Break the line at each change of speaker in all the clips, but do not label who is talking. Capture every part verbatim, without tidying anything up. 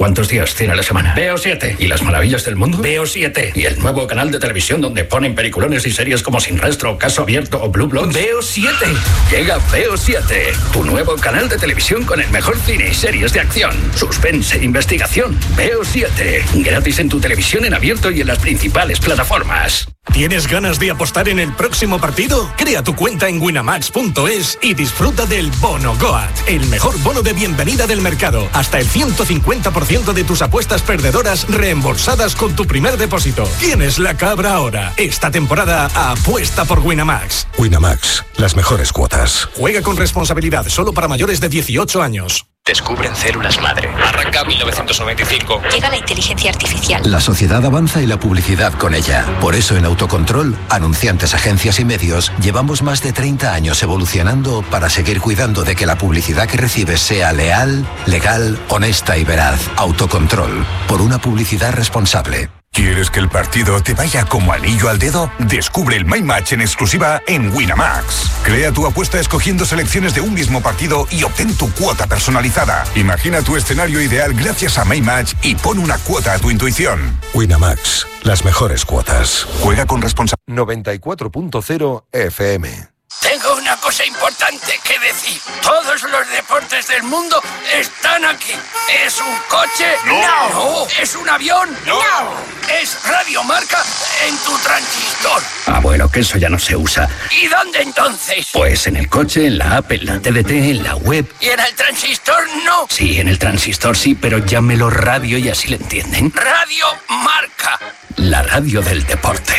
¿Cuántos días tiene la semana? Veo siete. ¿Y las maravillas del mundo? Veo siete. ¿Y el nuevo canal de televisión donde ponen peliculones y series como Sin Rastro, Caso Abierto o Blue Bloods? Veo siete. Llega Veo siete, tu nuevo canal de televisión con el mejor cine y series de acción, suspense, investigación. Veo siete. Gratis en tu televisión en abierto y en las principales plataformas.
¿Tienes ganas de apostar en el próximo partido? Crea tu cuenta en winamax punto es y disfruta del Bono Goat, el mejor bono de bienvenida del mercado. Hasta el ciento cincuenta por ciento de tus apuestas perdedoras reembolsadas con tu primer depósito. Tienes la cabra ahora. Esta temporada apuesta por Winamax.
Winamax, las mejores cuotas.
Juega con responsabilidad, solo para mayores de dieciocho años.
Descubren células madre. Arranca mil novecientos noventa y cinco.
Llega la inteligencia artificial.
La sociedad avanza y la publicidad con ella. Por eso en Autocontrol, anunciantes, agencias y medios, llevamos más de treinta años evolucionando para seguir cuidando de que la publicidad que recibes sea leal, legal, honesta y veraz. Autocontrol, por una publicidad responsable.
¿Quieres que el partido te vaya como anillo al dedo? Descubre el My Match en exclusiva en Winamax. Crea tu apuesta escogiendo selecciones de un mismo partido y obtén tu cuota personalizada. Imagina tu escenario ideal gracias a My Match y pon una cuota a tu intuición.
Winamax, las mejores cuotas.
Juega con responsabilidad.
noventa y cuatro punto cero F M.
Tengo una cosa importante que decir. Todos los deportes del mundo están aquí. ¿Es un coche?
No.
No. ¿Es un avión?
No.
¿Es Radio Marca en tu transistor?
Ah, bueno, que eso ya no se usa.
¿Y dónde entonces?
Pues en el coche, en la app, en la T D T, en la web.
¿Y en el transistor no?
Sí, en el transistor sí, pero llámelo radio y así le entienden.
Radio Marca.
La radio del deporte.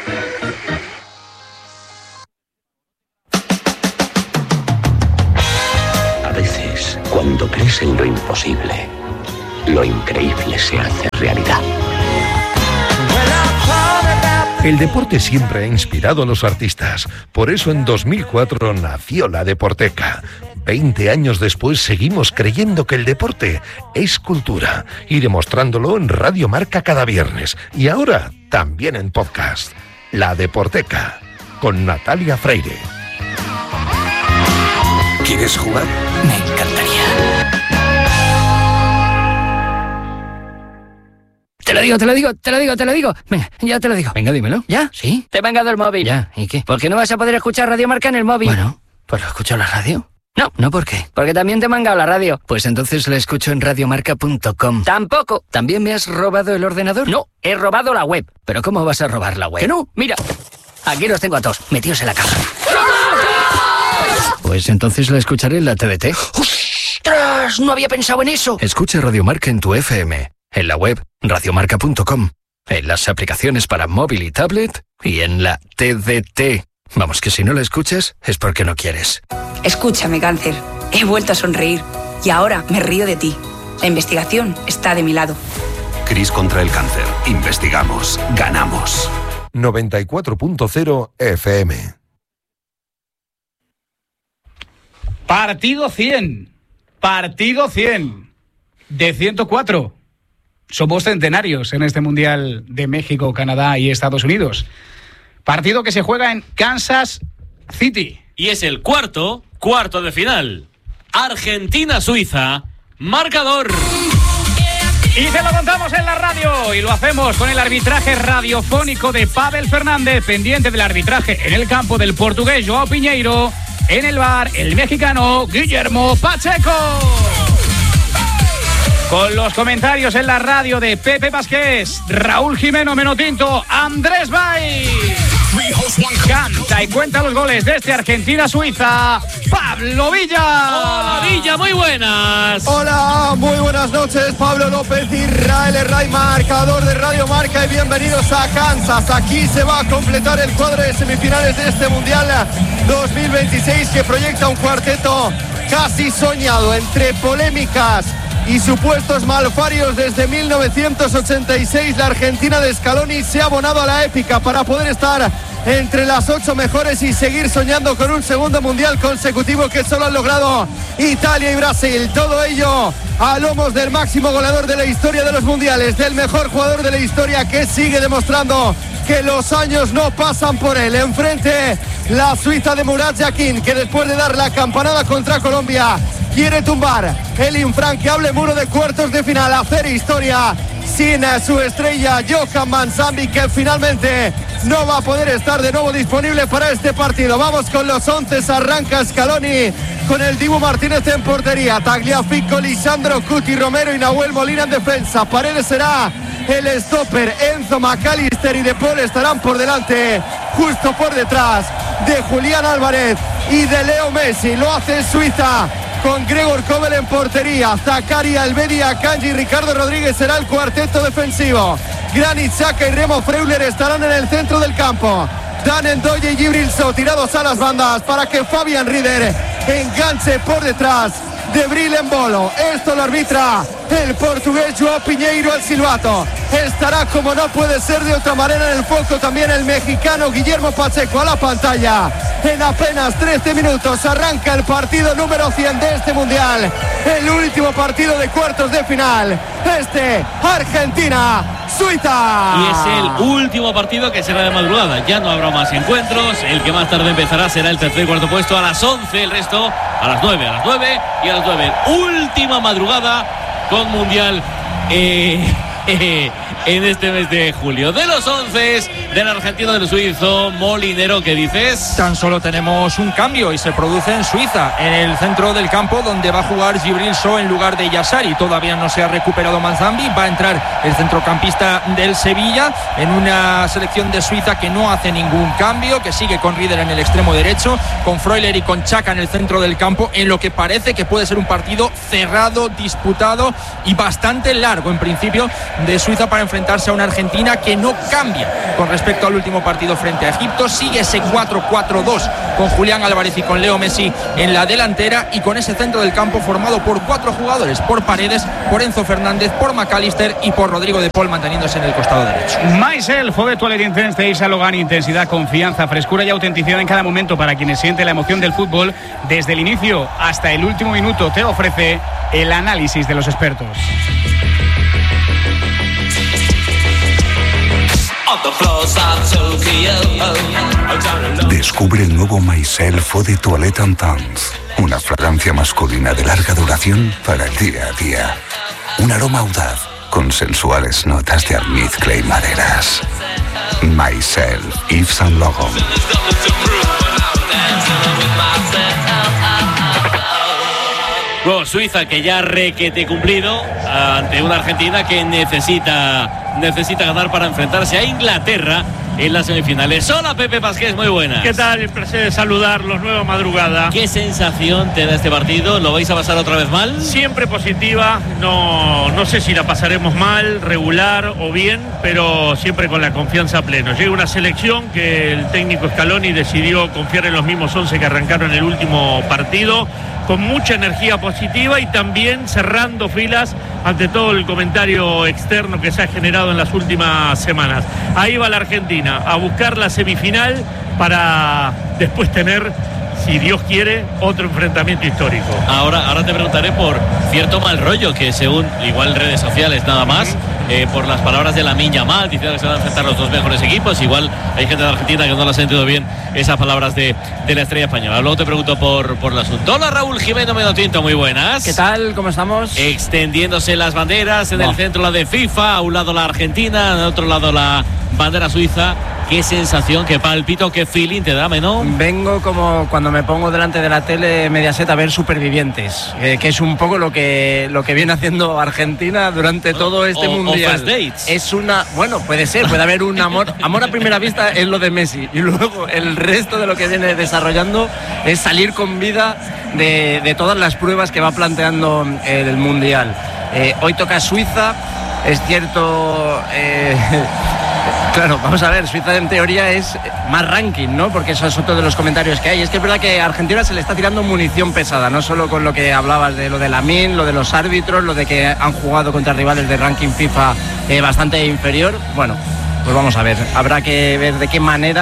Cuando crees en lo imposible, lo increíble se hace realidad.
El deporte siempre ha inspirado a los artistas. Por eso en dos mil cuatro nació la Deporteca. Veinte años después seguimos creyendo que el deporte es cultura y demostrándolo en Radio Marca cada viernes. Y ahora también en podcast. La Deporteca, con Natalia Freire.
¿Quieres jugar?
Me encantaría.
Te lo digo, te lo digo, te lo digo, te lo digo. Venga, ya te lo digo.
Venga, dímelo.
¿Ya?
¿Sí?
Te he mangado el móvil.
Ya, ¿y qué?
¿Por qué no vas a poder escuchar Radio Marca en el móvil?
Bueno, pues lo escucho en la radio.
No.
¿No por qué?
Porque también te he mangado la radio.
Pues entonces la escucho en radiomarca punto com.
Tampoco.
¿También me has robado el ordenador?
No, he robado la web.
¿Pero cómo vas a robar la web?
Que no, mira. Aquí los tengo a todos, metidos en la caja.
Pues entonces la escucharé en la T D T.
¡Ostras! No había pensado en eso.
Escucha Radio Marca en tu F M, en la web radiomarca punto com, en las aplicaciones para móvil y tablet y en la T D T. Vamos, que si no la escuchas es porque no quieres.
Escúchame, cáncer. He vuelto a sonreír y ahora me río de ti. La investigación está de mi lado.
Cris contra el cáncer. Investigamos. Ganamos.
noventa y cuatro punto cero F M.
Partido cien. Partido cien. De ciento cuatro. Somos centenarios en este Mundial de México, Canadá y Estados Unidos. Partido que se juega en Kansas City.
Y es el cuarto, cuarto de final. Argentina-Suiza, marcador.
Y te lo contamos en la radio y lo hacemos con el arbitraje radiofónico de Pavel Fernández, pendiente del arbitraje en el campo del portugués Joao Piñeiro, en el bar el mexicano Guillermo Pacheco. Con los comentarios en la radio de Pepe Vázquez, Raúl Jimeno Menotinto, Andrés Bay. Canta y cuenta los goles desde Argentina-Suiza, Pablo Villa.
Hola Villa, muy buenas.
Hola, muy buenas noches, Pablo López y Rael Herray, marcador de Radio Marca, y bienvenidos a Kansas. Aquí se va a completar el cuadro de semifinales de este Mundial dos mil veintiséis que proyecta un cuarteto casi soñado entre polémicas y supuestos malfarios. Desde mil novecientos ochenta y seis la Argentina de Scaloni se ha abonado a la épica para poder estar entre las ocho mejores y seguir soñando con un segundo mundial consecutivo que solo han logrado Italia y Brasil. Todo ello a lomos del máximo goleador de la historia de los mundiales, del mejor jugador de la historia, que sigue demostrando que los años no pasan por él. Enfrente la Suiza de Murat Yakin, que después de dar la campanada contra Colombia quiere tumbar el infranqueable muro de cuartos de final, hacer historia sin su estrella Johan Manzambi, que finalmente no va a poder estar de nuevo disponible para este partido. Vamos con los once, arranca Scaloni con el Dibu Martínez en portería, Tagliafico, Lisandro Cuti, Romero y Nahuel Molina en defensa. Paredes será el stopper, Enzo McAllister y De Paul estarán por delante, justo por detrás de Julián Álvarez y de Leo Messi. Lo hace Suiza con Gregor Kobel en portería, Zakaria, Albedia, Kanji y Ricardo Rodríguez será el cuarteto defensivo. Granit Xhaka y Remo Freuler estarán en el centro del campo. Dan Ndoye y Jibril Sow tirados a las bandas para que Fabian Rieder enganche por detrás de Bril Embolo. Esto lo arbitra el portugués Joao Piñeiro al silbato. Estará, como no puede ser de otra manera, en el foco también el mexicano Guillermo Pacheco a la pantalla. En apenas trece minutos arranca el partido número cien de este mundial, el último partido de cuartos de final. Este, Argentina, Suiza.
Y es el último partido que será de madrugada. Ya no habrá más encuentros. El que más tarde empezará será el tercer y cuarto puesto a las once. El resto a las nueve, a las nueve y a las nueve. Última madrugada con mundial eh, eh, en este mes de julio. De los once, del argentino, del suizo, Molinero, ¿qué dices?
Tan solo tenemos un cambio y se produce en Suiza, en el centro del campo, donde va a jugar Jibril Sow en lugar de Yassari. Todavía no se ha recuperado Manzambi. Va a entrar el centrocampista del Sevilla en una selección de Suiza que no hace ningún cambio, que sigue con Rieder en el extremo derecho, con Freuler y con Xhaka en el centro del campo, en lo que parece que puede ser un partido cerrado, disputado y bastante largo en principio de Suiza para enfrentarse a una Argentina que no cambia con respecto al último partido frente a Egipto. Sigue ese cuatro cuatro dos con Julián Álvarez y con Leo Messi en la delantera, y con ese centro del campo formado por cuatro jugadores, por Paredes, por Enzo Fernández, por McAllister y por Rodrigo de Paul manteniéndose en el costado derecho.
Myself, de Toilet Intense de Isa Logan, intensidad, confianza, frescura y autenticidad en cada momento para quienes sienten la emoción del fútbol. Desde el inicio hasta el último minuto te ofrece el análisis de los expertos.
Descubre el nuevo Myself Eau de Toilette Intense, una fragancia masculina de larga duración para el día a día. Un aroma audaz con sensuales notas de almizcle y maderas. Myself, Yves Saint Laurent.
Bueno, Suiza, que ya requete cumplido ante una Argentina que necesita, necesita ganar para enfrentarse a Inglaterra en las semifinales. Hola, Pepe Pasqués, muy buenas.
¿Qué tal? El placer de saludarlos, nueva madrugada.
¿Qué sensación te da este partido? ¿Lo vais a pasar otra vez mal?
Siempre positiva, no, no sé si la pasaremos mal, regular o bien, pero siempre con la confianza plena. Llega una selección que el técnico Scaloni decidió confiar en los mismos once que arrancaron el último partido, con mucha energía positiva y también cerrando filas ante todo el comentario externo que se ha generado en las últimas semanas. Ahí va la Argentina a buscar la semifinal para después tener, si Dios quiere, otro enfrentamiento histórico.
Ahora, ahora te preguntaré por cierto mal rollo que, según igual redes sociales nada más, eh, por las palabras de Lamine Yamal diciendo que se van a enfrentar los dos mejores equipos. Igual hay gente de Argentina que no las ha entendido bien esas palabras de, de la estrella española. Luego te pregunto por, por el asunto. Hola, Raúl Jimeno Menotinto, muy buenas.
¿Qué tal? ¿Cómo estamos?
Extendiéndose las banderas, en
no.
el centro la de FIFA, a un lado la Argentina, en el otro lado la bandera suiza. ¿Qué sensación, qué pálpito, qué feeling te da, Menó?
Vengo como cuando me pongo delante de la tele Mediaset a ver Supervivientes, eh, que es un poco lo que, lo que viene haciendo Argentina durante todo este
o,
mundial.
O first dates.
Es una, bueno, puede ser, puede haber un amor, amor a primera vista es lo de Messi, y luego el resto de lo que viene desarrollando es salir con vida de, de todas las pruebas que va planteando el mundial. Eh, hoy toca Suiza, es cierto. Eh, Claro, vamos a ver, Suiza en teoría es más ranking, ¿no? Porque eso es otro de los comentarios que hay. Es que es verdad que a Argentina se le está tirando munición pesada, no solo con lo que hablabas de lo de Lamine, lo de los árbitros, lo de que han jugado contra rivales de ranking FIFA eh, bastante inferior. Bueno, pues vamos a ver, habrá que ver de qué manera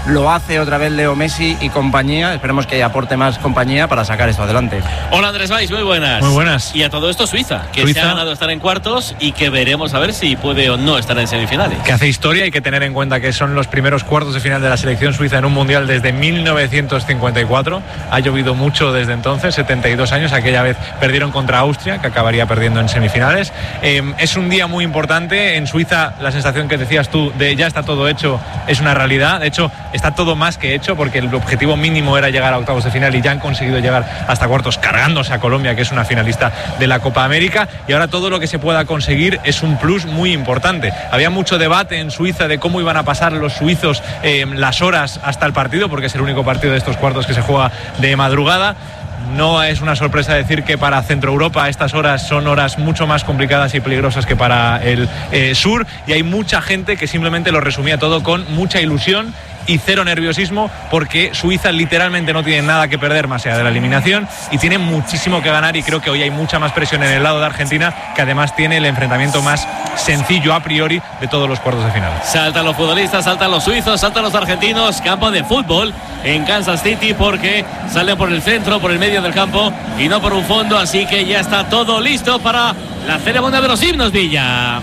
lo hace otra vez Leo Messi y compañía. Esperemos que aporte más compañía para sacar esto adelante.
Hola Andrés Valls, muy buenas.
Muy buenas.
Y a todo esto Suiza, que
Suiza.
se ha ganado estar en cuartos y que veremos a ver si puede o no estar en semifinales.
Que hace historia, hay que tener en cuenta que son los primeros cuartos de final de la selección suiza en un mundial desde mil novecientos cincuenta y cuatro. Ha llovido mucho desde entonces, setenta y dos años. Aquella vez perdieron contra Austria, que acabaría perdiendo en semifinales. Eh, es un día muy importante. En Suiza la sensación que decías tú de ya está todo hecho es una realidad. De hecho, está todo más que hecho, porque el objetivo mínimo era llegar a octavos de final y ya han conseguido llegar hasta cuartos, cargándose a Colombia, que es una finalista de la Copa América, y ahora todo lo que se pueda conseguir es un plus muy importante. Había mucho debate en Suiza de cómo iban a pasar los suizos eh, las horas hasta el partido, porque es el único partido de estos cuartos que se juega de madrugada. No es una sorpresa decir que para Centro Europa estas horas son horas mucho más complicadas y peligrosas que para el eh, sur, y hay mucha gente que simplemente lo resumía todo con mucha ilusión y cero nerviosismo, porque Suiza literalmente no tiene nada que perder más allá de la eliminación y tiene muchísimo que ganar, y creo que hoy hay mucha más presión en el lado de Argentina, que además tiene el enfrentamiento más sencillo a priori de todos los cuartos de final.
Saltan los futbolistas, saltan los suizos, saltan los argentinos. Campo de fútbol en Kansas City, porque salen por el centro, por el medio del campo y no por un fondo, así que ya está todo listo para la ceremonia de los himnos, Villa.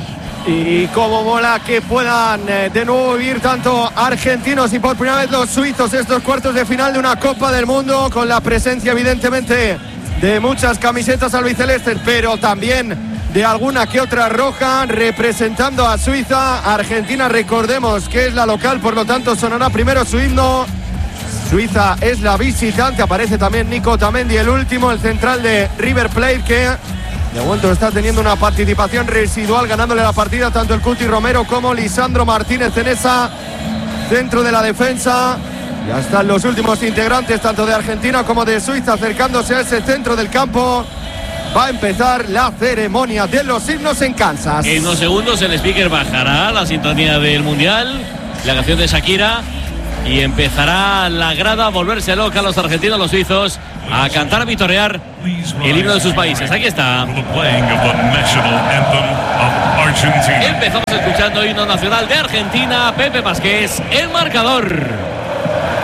Y cómo mola que puedan eh, de nuevo vivir tanto argentinos y por primera vez los suizos estos cuartos de final de una Copa del Mundo, con la presencia evidentemente de muchas camisetas albicelestes, pero también de alguna que otra roja representando a Suiza. Argentina, recordemos que es la local, por lo tanto sonará primero su himno. Suiza es la visitante. Aparece también Nico Otamendi, el último, el central de River Plate, que de momento está teniendo una participación residual, ganándole la partida tanto el Cuti Romero como Lisandro Martínez en esa centro de la defensa. Ya están los últimos integrantes tanto de Argentina como de Suiza acercándose a ese centro del campo. Va a empezar la ceremonia de los himnos en Kansas.
En unos segundos el speaker bajará la sintonía del Mundial, la canción de Shakira, y empezará la grada a volverse loca, los argentinos, los suizos, a cantar, a vitorear el himno de sus países. Aquí está. Empezamos escuchando himno nacional de Argentina. Pepe Vázquez, el marcador.